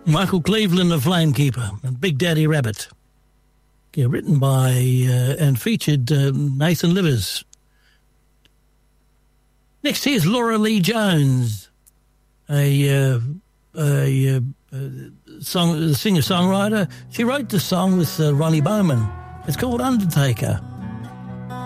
Michael Cleveland, The Flamekeeper, and Big Daddy Rabbit. Yeah, written by and featured Nathan Livers. Next here's Laura Lee Jones, a singer-songwriter. She wrote the song with Ronnie Bowman. It's called Undertaker.